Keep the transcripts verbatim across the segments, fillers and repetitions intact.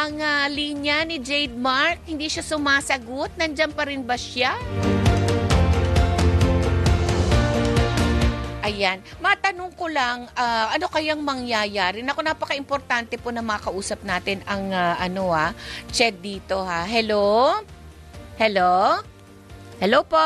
ang ah, linya ni Jade Mark. Hindi siya sumasagot. Nandiyan pa rin ba siya? Ayan. Matanong ko lang, ah, ano kayang mangyayari? Naku, napaka-importante po na makausap natin ang ah, ano ah, Ched dito ha. Hello? Hello? Hello po?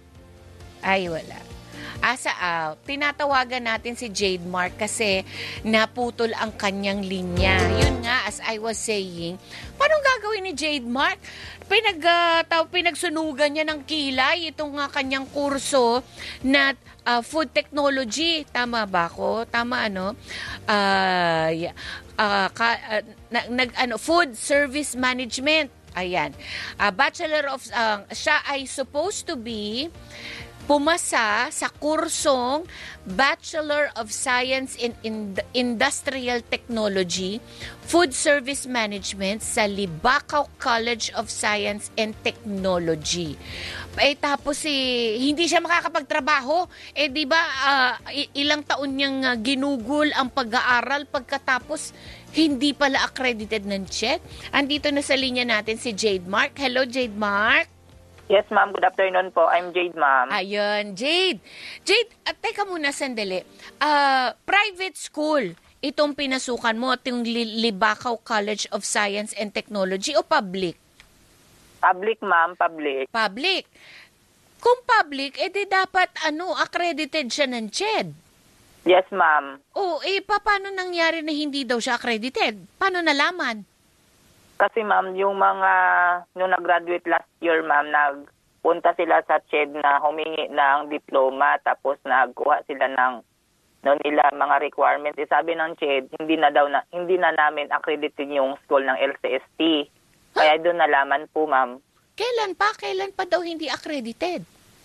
Ay, wala. Asa out. Tinatawagan natin si Jade Mark kasi naputol ang kanyang linya. Yun nga, as I was saying, paano gagawin ni Jade Mark? Pinag, uh, taw, pinagsunugan niya ng kilay itong uh, kanyang kurso na uh, food technology. Tama ba ako? Tama ano? Uh, yeah. uh, ka, uh, nag, ano, food service management. Ayan. Uh, Bachelor of, uh, siya ay supposed to be pumasa sa kursong Bachelor of Science in Ind- Industrial Technology, Food Service Management sa Libacao College of Science and Technology. Eh tapos eh, hindi siya makakapagtrabaho. Eh di ba uh, ilang taon niyang uh, ginugol ang pag-aaral pagkatapos hindi pala accredited ng C H E D. Andito na sa linya natin si Jade Mark. Hello Jade Mark. Yes, ma'am. Good afternoon po. I'm Jade, ma'am. Ayun, Jade. Jade, at teka muna sandali. Uh, private school, itong pinasukan mo, itong Libacao College of Science and Technology o public? Public, ma'am. Public. Public. Kung public, edi dapat ano, accredited siya ng C H E D. Yes, ma'am. O, eh, paano nangyari na hindi daw siya accredited? Paano nalaman? Kasi ma'am, yung mga, nung nag-graduate last year ma'am, nagpunta sila sa C H E D na humingi ng diploma, tapos nagkuha sila ng noon nila mga requirements. E sabi ng C H E D, hindi na daw na, hindi na namin accredited yung school ng L C S T. Kaya doon nalaman po ma'am. Kailan pa? Kailan pa daw hindi accredited?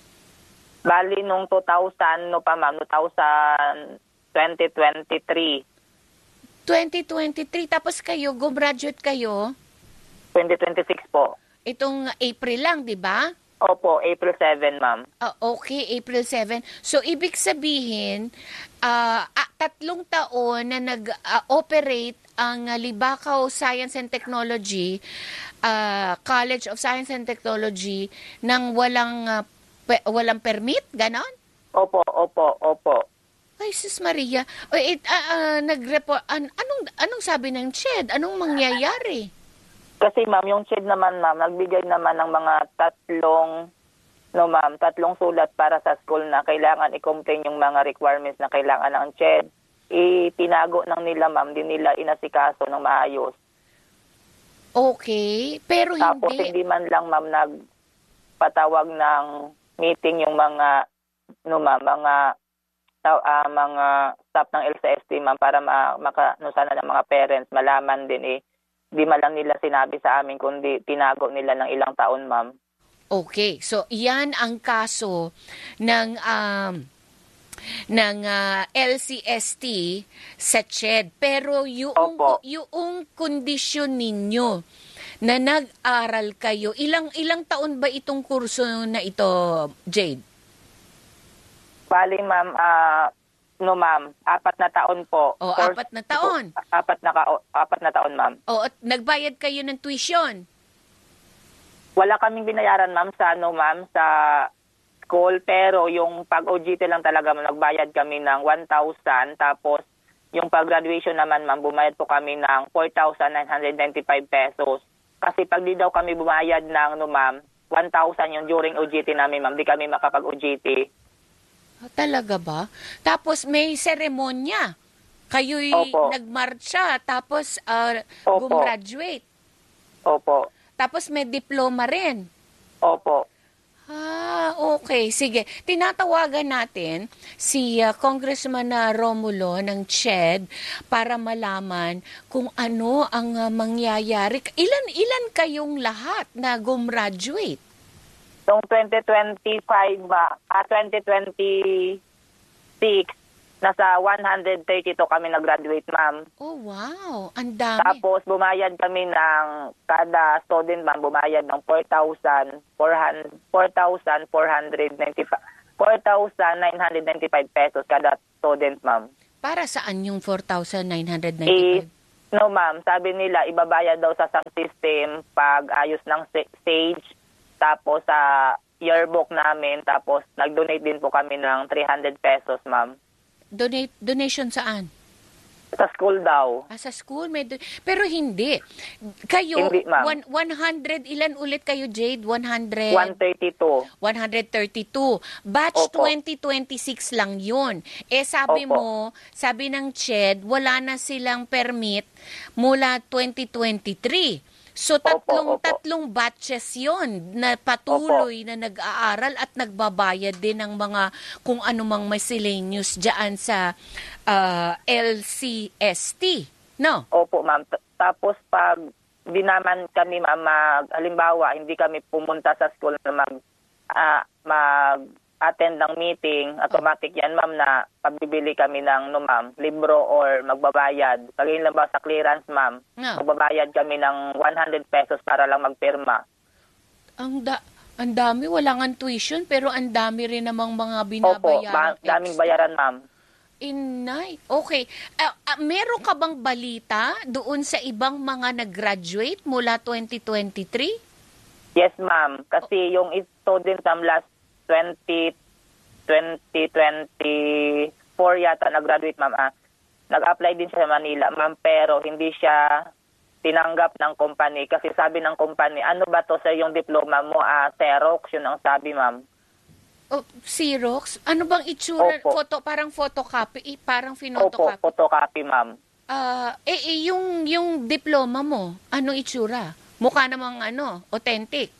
Bali nung two thousand, no pa ma'am, twenty twenty-three. twenty twenty-three, tapos kayo, gumraduate kayo? twenty twenty-six po. Itong April lang, di ba? Opo, April seventh, ma'am. Uh, okay, April seventh. So, ibig sabihin, uh, ah, tatlong taon na nag-operate ang uh, Libacao Science and Technology, uh, College of Science and Technology, nang walang, uh, pe- walang permit, ganon? Opo, opo, opo. Ay, sis Maria. O, it, uh, uh, nag-report, an- anong, anong sabi ng C H E D? Anong mangyayari? Kasi ma'am, yung C H E D naman ma'am, nagbigay naman ng mga tatlong, no ma'am, tatlong sulat para sa school na kailangan i-complain yung mga requirements na kailangan ng C H E D. Itinago ng nila ma'am, din nila inasikaso ng maayos. Okay, pero Tapos hindi. hindi man lang ma'am nagpatawag ng meeting yung mga, no ma'am, mga, uh, mga staff ng L C S T ma'am para ma- maka, no, sana ng mga parents malaman din eh. Di man lang nila sinabi sa amin, kundi tinago nila ng ilang taon, ma'am. Okay, so yan ang kaso ng um, ng uh, L C S T sa C H E D. Pero yung, Opo. yung kondisyon ninyo na nag-aral kayo, ilang ilang taon ba itong kurso na ito, Jade? Bali, ma'am, ah... Uh, No, ma'am. Apat na taon po. O, First, apat na taon. Po, apat na, ka, apat na taon, ma'am. O, at nagbayad kayo ng tuition? Wala kaming binayaran, ma'am, sa, ano, ma'am, sa school. Pero yung pag-O G T lang talaga, ma'am, nagbayad kami ng one thousand. Tapos, yung pag-graduation naman, ma'am, bumayad po kami ng four thousand nine hundred ninety-five pesos. Kasi pag di daw kami bumayad ng, no, ma'am, one thousand yung during O G T namin, ma'am, di kami makapag-O G T. Talaga ba? Tapos may seremonya. Kayo'y Opo. nagmarcha, tapos uh, Opo. gumraduate. Opo. Tapos may diploma rin. Opo. Ah, okay. Sige. Tinatawagan natin si uh, Congressman uh, Romulo ng C H E D para malaman kung ano ang uh, mangyayari. Ilan ilan kayong lahat na gumraduate? Noong twenty twenty-five ba, ah, twenty twenty-six, nasa one hundred thirty-two kami nag-graduate, ma'am. Oh, wow. Ang dami. Tapos bumayad kami ng, kada student, ma'am, bumayad ng four thousand four hundred ninety-five four thousand nine hundred ninety-five pesos kada student, ma'am. Para saan yung four thousand nine hundred ninety-five? Eh, No, ma'am. Sabi nila, ibabayad daw sa sound system pag ayos ng sa- stage, tapos sa yearbook namin, tapos nag-donate din po kami ng three hundred pesos, ma'am. Donate, donation saan? Sa school daw. Ah, sa school may do- pero hindi. Kayo Hindi, ma'am. one- 100 ilan ulit kayo, Jade? one hundred one thirty-two. one thirty-two. Batch Opo. twenty twenty-six lang yun. Eh sabi Opo. mo, sabi ng C H E D, wala na silang permit mula twenty twenty-three. So tatlong Opo, opo. tatlong batches 'yon na patuloy na nag-aaral at nagbabayad din ng mga kung anumang miscellaneous diyan sa ah, L C S T. No? Opo, ma'am. T- Tapos pag di naman kami, ma'am, mag, halimbawa, hindi kami pumunta sa school na mag, ah, mag-attend ng meeting, automatic yan, ma'am, na pabibili kami ng, no, ma'am, libro or magbabayad. Pag yun lang ba sa clearance, ma'am, No. magbabayad kami ng one hundred pesos para lang magpirma. Ang da ang dami wala ngang tuition pero ang dami rin namang mga Opo, binabayaran. ba- daming bayaran, ma'am. Inay. Okay. Ah, ah, meron ka bang balita doon sa ibang mga nag-graduate mula twenty twenty-three? Yes, ma'am. Kasi yung student ng last twenty, twenty twenty-four yata nag-graduate, ma'am. Ah. Nag-apply din siya sa Manila, ma'am, pero hindi siya tinanggap ng company kasi sabi ng company, ano ba to sa yung diploma mo? Ah, Xerox, yun ang sabi, ma'am. Oh, Xerox? Ano bang itsura? Opo. Photo, parang photocopy? Eh, parang Opo, finotocopy. photocopy, ma'am. Ah, eh, eh, yung, yung diploma mo, ano itsura? Mukha namang ano, authentic.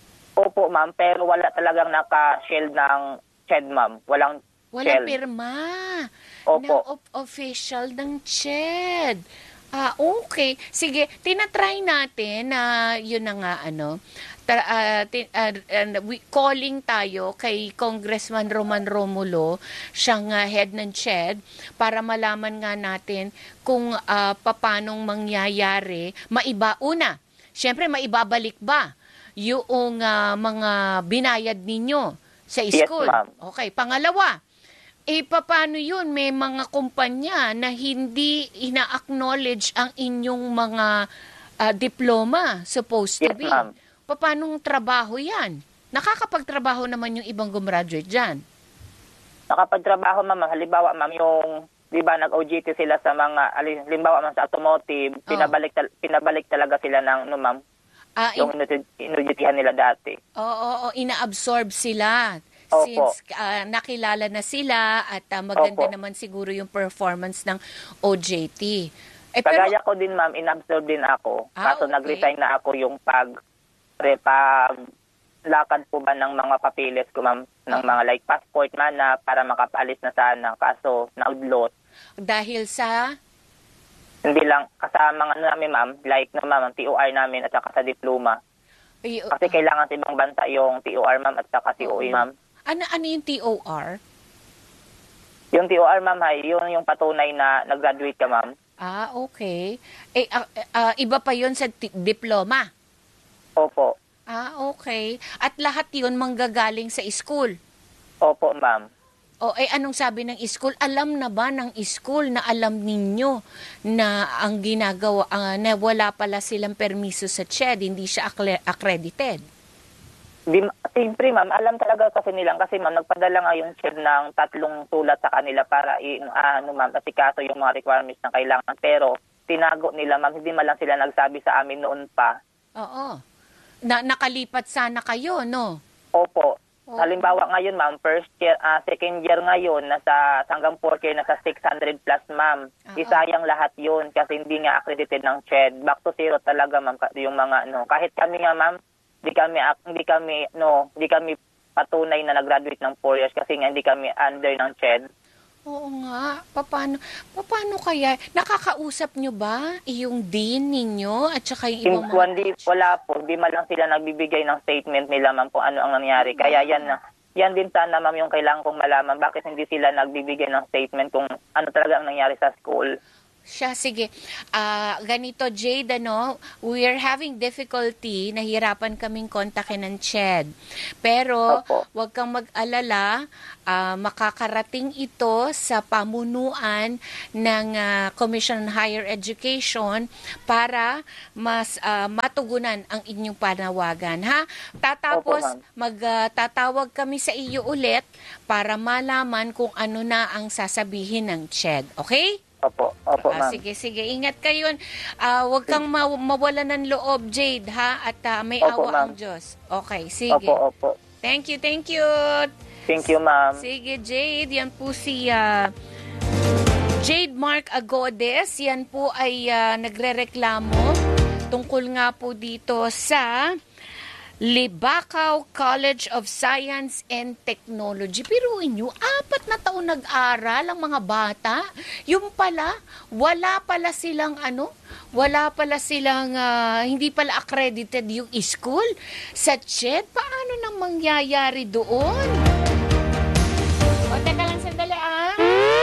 Opo, ma'am, pero wala talagang naka-shield ng C H E D, ma'am. Walang Walang shield. pirma. Opo. Ng op- official ng C H E D. Ah, okay. Sige, tinatry natin na yun na nga ano, tra- ah, ti- ah, ah, we- calling tayo kay Congressman Roman Romulo, siyang ah, head ng C H E D, para malaman nga natin kung uh, papanong mangyayari, maiba, una, syempre maibabalik ba yung ah, mga binayad ninyo sa Yes, school? ma'am. Okay, pangalawa, eh, paano yun? May mga kumpanya na hindi ina-acknowledge ang inyong mga ah, diploma, supposed to Yes, be. ma'am. Paanong trabaho yan? Nakakapagtrabaho naman yung ibang gumraduate dyan. Nakapagtrabaho, ma'am. Halimbawa, ma'am, yung, di ba, nag-O J T sila sa mga, halimbawa, ma'am, sa automotive, Oh. pinabalik, tal- pinabalik talaga sila ng, no, ma'am, Ah, in- yung inuditihan nila dati. Oo, oo, ina-absorb sila. Opo. Since ah, nakilala na sila at ah, maganda Opo. naman siguro yung performance ng O J T. Eh, pero, Kagaya ko din, ma'am, inabsorb din ako. Ah, Kaso okay. nag-resign na ako yung pag, pre, pag lakad po ba ng mga papilis ko, ma'am, ng mga like passport man na para makapaalis na sana. Kaso naudlot. dahil sa... Hindi lang kasama nga namin, ma'am, like na ma'am, ang T O R namin at saka sa diploma. ay, Kasi kailangan sa ibang bansa yung T O R, ma'am, at saka T O E, ma'am. ano, ano yung T O R? Yung T O R, ma'am, ay yun yung patunay na nag-graduate ka, ma'am. Ah, okay. Eh, ah, ah, iba pa yon sa ti- diploma. Opo. Ah, okay. At lahat yun manggagaling sa school. Opo, ma'am. O, eh, anong sabi ng school? Alam na ba ng school na alam ninyo na ang ginagawa, ah, na wala pala silang permiso sa C H E D, hindi siya accre- accredited? Di, siyempre, ma'am, alam talaga kasi nilang kasi, ma'am, nagpadala nga yung C H E D ng tatlong sulat sa kanila para, i, ah, ano, ma'am, asikaso yung mga requirements na kailangan. Pero, tinago nila, ma'am, hindi man lang sila nagsabi sa amin noon pa. Oo. Na, nakalipat sana kayo, no? Opo. Oo. Halimbawa ngayon, ma'am, first year, ah, second year ngayon, nasa hanggang fourth year, nasa six hundred plus, ma'am. Oo. Isayang lahat yun kasi hindi nga accredited ng C H E D. Back to zero talaga, ma'am, ka- yung mga, no, kahit kami nga, ma'am, hindi kami, ak- hindi kami, no, hindi kami patunay na nag-graduate ng four years kasi nga hindi kami under ng C H E D. Oo nga. Paano, paano kaya? Nakakausap nyo ba yung dean ninyo at saka yung ibang mga... Hindi, wala po. Di man lang sila nagbibigay ng statement nila, ma'am, kung ano ang nangyari. Kaya yan na. Yan din sana, ma'am, yung kailangan kong malaman. Bakit hindi sila nagbibigay ng statement kung ano talaga ang nangyari sa school? Siya, sige. Ah, ganito, Jade, ano, we are having difficulty, nahirapan kaming kontakin ng C H E D. Pero, Opo. huwag kang mag-alala, ah, makakarating ito sa pamunuan ng ah, Commission on Higher Education para mas ah, matugunan ang inyong panawagan, ha? Tatapos, Opo, ma'am. magtatawag kami sa iyo ulit para malaman kung ano na ang sasabihin ng C H E D. Okay? Opo, opo, Ah, ma'am. sige, sige. Ingat kayo. Ah, huwag kang ma- mawala ng loob, Jade, ha? At ah, may Opo, awa ma'am. ang Diyos. Okay, sige. Opo, opo. Thank you, thank you. Thank you, ma'am. Sige, Jade. Yan po si ah, Jade Mark Agodes. Yan po ay ah, nagrereklamo tungkol nga po dito sa Libacao College of Science and Technology. Piruin nyo, apat na taon nag-aral ang mga bata. Yung pala, wala pala silang ano, wala pala silang, ah, hindi pala accredited yung school. Sa C H E D, paano nang mangyayari doon? O, teka lang sandali ah.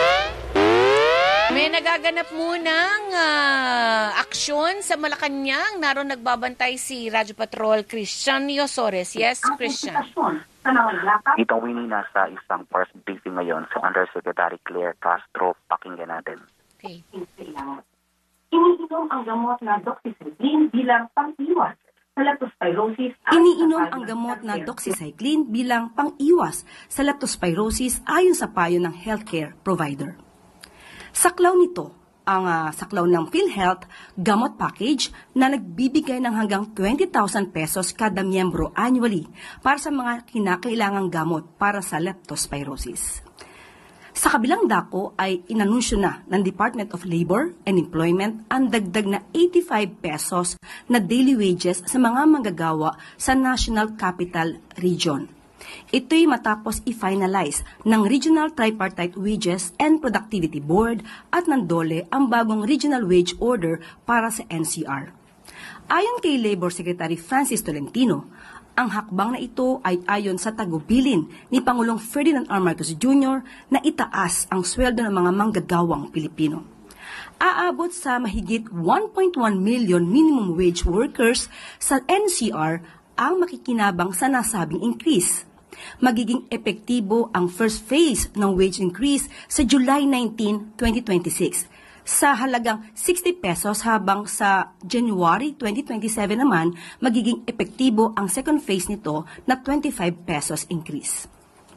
May nagaganap munang ah, aksyon sa Malacanang. Naroon nagbabantay si Radyo Patrol Christian Yosores. Yes, Christian. Dito Winnie, nasa isang first briefing ngayon sa Undersecretary Claire Castro. Pakinggan natin. Okay. Iniinom ang gamot na doxycycline bilang pang-iwas sa leptospirosis. Iniinom ang gamot na doxycycline bilang pang-iwas sa leptospirosis ayon sa payo ng healthcare provider. Saklaw nito ang uh, saklaw ng PhilHealth gamot package na nagbibigay ng hanggang twenty thousand pesos kada miyembro annually para sa mga kinakailangang gamot para sa leptospirosis. Sa kabilang dako ay inanunsyo na ng Department of Labor and Employment ang dagdag na eighty-five pesos na daily wages sa mga manggagawa sa National Capital Region. Ito'y matapos i-finalize ng Regional Tripartite Wages and Productivity Board at ng DOLE ang bagong Regional Wage Order para sa N C R. Ayon kay Labor Secretary Francis Tolentino, ang hakbang na ito ay ayon sa tagubilin ni Pangulong Ferdinand R. Marcos Junior na itaas ang sweldo ng mga manggagawang Pilipino. Aabot sa mahigit one point one million minimum wage workers sa N C R ang makikinabang sa nasabing increase. Magiging epektibo ang first phase ng wage increase sa July nineteenth, twenty twenty-six sa halagang sixty pesos habang sa January twenty twenty-seven naman magiging epektibo ang second phase nito na twenty-five pesos increase.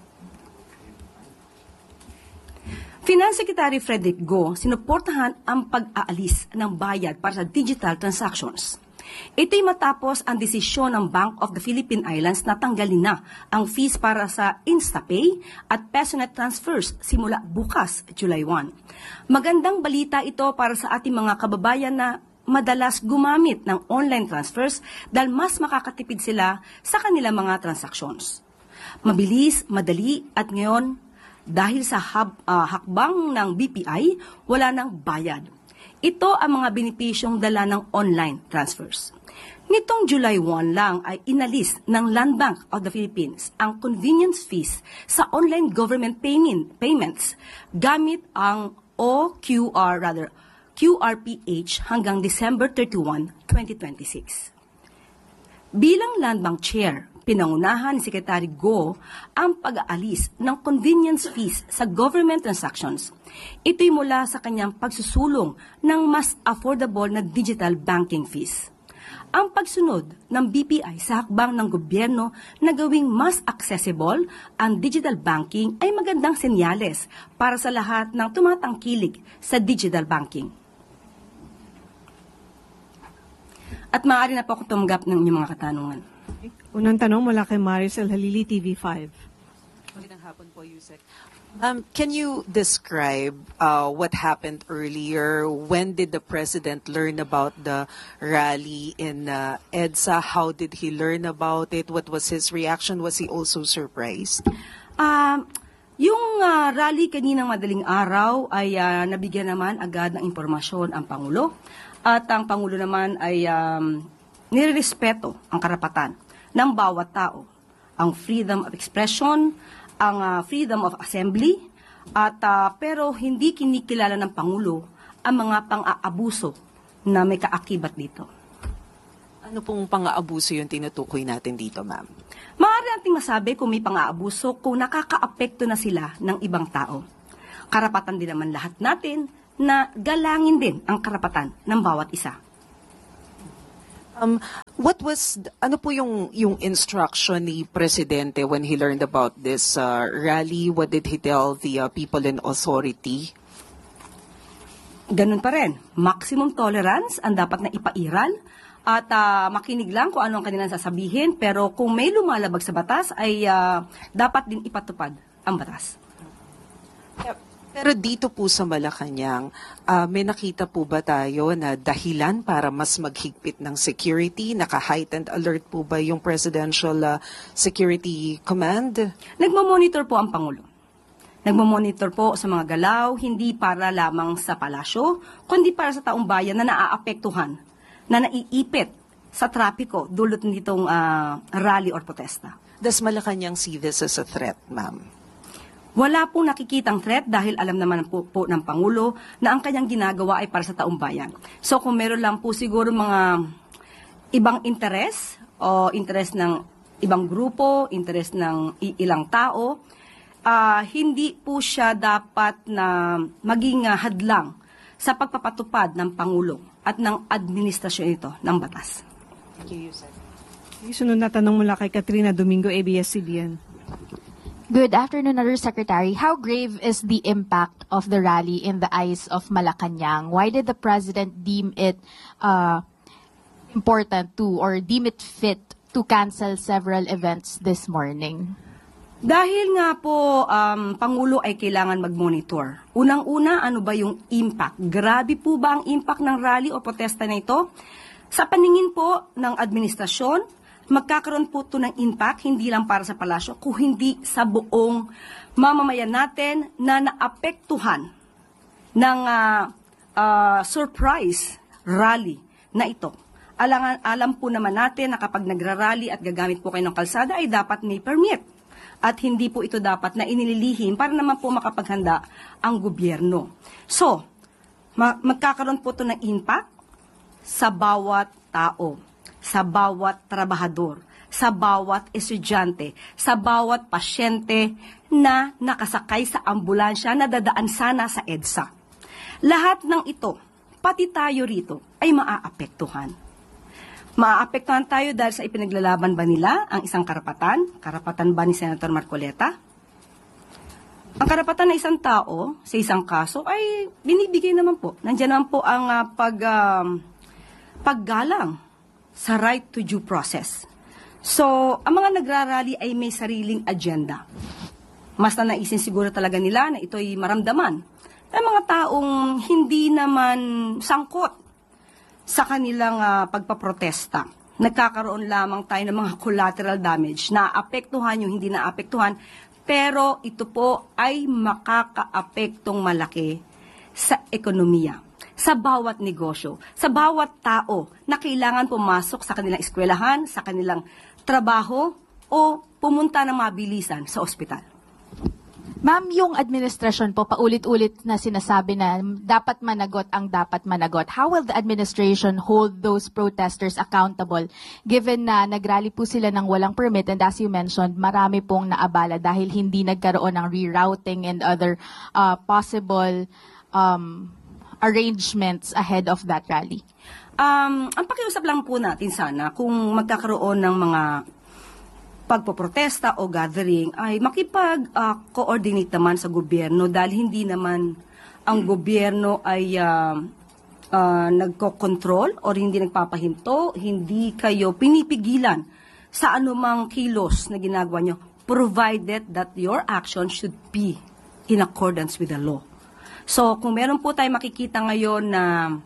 Finance Secretary Frederick Go sinuportahan ang pag-aalis ng bayad para sa digital transactions. Ito'y matapos ang desisyon ng Bank of the Philippine Islands na tanggalin na ang fees para sa InstaPay at PesoNet transfers simula bukas, July first. Magandang balita ito para sa ating mga kababayan na madalas gumamit ng online transfers dahil mas makakatipid sila sa kanilang mga transactions. Mabilis, madali at ngayon, dahil sa hab, uh, hakbang ng B P I, wala nang bayad. Ito ang mga benepisyong dala ng online transfers. Nitong July first lang ay inalis ng Land Bank of the Philippines ang convenience fees sa online government payment, payments gamit ang O Q R, rather, Q R P H hanggang December thirty-first, twenty twenty-six. Bilang Land Bank Chair, pinangunahan ni Secretary Go ang pag-aalis ng convenience fees sa government transactions. Ito'y mula sa kanyang pagsusulong ng mas affordable na digital banking fees. Ang pagsunod ng B P I sa hakbang ng gobyerno na gawing mas accessible ang digital banking ay magandang senyales para sa lahat ng tumatangkilik sa digital banking. At maaari na po ako tumanggap ng inyong mga katanungan. Unang tanong mula kay Maricel Halili, T V five. Magandang hapon po, Yusek. Um, can you describe uh, what happened earlier? When did the president learn about the rally in uh, EDSA? How did he learn about it? What was his reaction? Was he also surprised? Um, yung uh, rally kaninang madaling araw ay uh, nabigyan naman agad ng impormasyon ang Pangulo. At ang Pangulo naman ay um, nirerespeto ang karapatan ng bawat tao. Ang freedom of expression, ang uh, freedom of assembly, at uh, pero hindi kinikilala ng Pangulo ang mga pang-aabuso na may kaakibat dito. Ano pong pang-aabuso yung tinutukoy natin dito, ma'am? Maaari nating masabi kung may pang-aabuso kung nakakaapekto na sila ng ibang tao. Karapatan din naman lahat natin na galangin din ang karapatan ng bawat isa. Um, what was, ano po yung, yung instruction ni Presidente when he learned about this uh, rally? What did he tell the uh, people in authority? Ganun pa rin. Maximum tolerance ang dapat na ipairal at uh, makinig lang kung ano ang kanilang sasabihin, pero kung may lumalabag sa batas ay uh, dapat din ipatupad ang batas. Pero dito po sa Malacanang, uh, may nakita po ba tayo na dahilan para mas maghigpit ng security? Naka-heightened alert po ba yung Presidential uh, Security Command? Nagmamonitor po ang Pangulo. Nagmamonitor po sa mga galaw, hindi para lamang sa palasyo, kundi para sa taong bayan na naaapektuhan, na naiipit sa trapiko dulot nitong uh, rally or protesta. Does Malacanang see this as a threat, ma'am? Wala pong nakikitang threat dahil alam naman po, po ng Pangulo na ang kanyang ginagawa ay para sa taong bayan. So kung meron lang po siguro mga ibang interes o interes ng ibang grupo, interes ng ilang tao, uh, hindi po siya dapat na maging uh, hadlang sa pagpapatupad ng Pangulo at ng administrasyon ito ng batas. Thank you, Yusek. Sunod na tanong mula kay Katrina Domingo, A B S C B N. Good afternoon, Undersecretary. How grave is the impact of the rally in the eyes of Malacanang? Why did the President deem it uh, important to or deem it fit to cancel several events this morning? Dahil nga po, um, Pangulo ay kailangan mag-monitor. Unang-una, ano ba yung impact? Grabe po ba ang impact ng rally o protesta na ito? Sa paningin po ng administrasyon, magkakaroon po ito ng impact, hindi lang para sa palasyo, kung hindi sa buong mamamayan natin na naapektuhan ng uh, uh, surprise rally na ito. Alam, alam po naman natin na kapag nagrarally at gagamit po kayo ng kalsada ay dapat may permit. At hindi po ito dapat na inililihim para naman po makapaghanda ang gobyerno. So, ma- magkakaroon po ito ng impact sa bawat tao, sa bawat trabahador, sa bawat estudyante, sa bawat pasyente na nakasakay sa ambulansya na dadaan sana sa EDSA. Lahat ng ito, pati tayo rito, ay maaapektuhan. Maaapektuhan tayo dahil sa ipinaglalaban ba nila ang isang karapatan? Karapatan ba ni Senator Marcoleta? Ang karapatan ng isang tao sa isang kaso ay binibigay naman po. Nandiyan naman po ang uh, pag, uh, paggalang sa right to due process. So, ang mga nagrarally ay may sariling agenda. Mas na naisin siguro talaga nila na ito ay maramdaman ng mga taong hindi naman sangkot sa kanilang uh, pagpaprotesta. Nagkakaroon lamang tayo ng mga collateral damage na apektuhan yung hindi naapektuhan, pero ito po ay makakaapektong malaki sa ekonomiya, sa bawat negosyo, sa bawat tao na kailangan pumasok sa kanilang eskwelahan, sa kanilang trabaho, o pumunta ng mabilisan sa ospital. Ma'am, yung administrasyon po paulit-ulit na sinasabi na dapat managot ang dapat managot. How will the administration hold those protesters accountable given na nagrally po sila ng walang permit and as you mentioned, marami pong naabala dahil hindi nagkaroon ng rerouting and other uh, possible um, arrangements ahead of that rally? Um, ang pakiusap lang po natin sana kung magkakaroon ng mga pagpoprotesta o gathering ay makipag-coordinate uh, naman sa gobyerno dahil hindi naman ang gobyerno ay uh, uh, nagko-control or hindi nagpapahinto, hindi kayo pinipigilan sa anumang kilos na ginagawa nyo, provided that your action should be in accordance with the law. So kung meron po tayo makikita ngayon na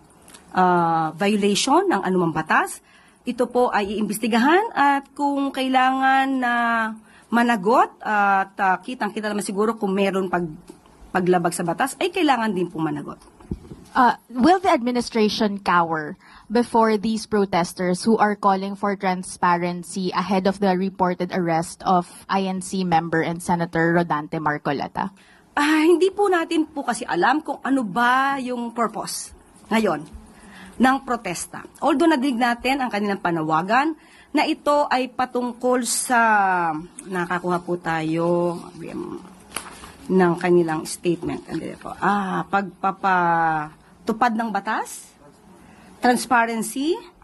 uh, violation ng anumang batas, ito po ay iimbestigahan at kung kailangan na managot at uh, kitang-kita naman siguro kung meron pag, paglabag sa batas, ay kailangan din po managot. Uh, will the administration cower before these protesters who are calling for transparency ahead of the reported arrest of I N C member and Senator Rodante Marcoleta? Ah, hindi po natin po kasi alam kung ano ba yung purpose ngayon ng protesta. Although nadinig natin ang kanilang panawagan na ito ay patungkol sa, nakakuha po tayo um, ng kanilang statement. Po, ah, pagpapatupad ng batas, transparency,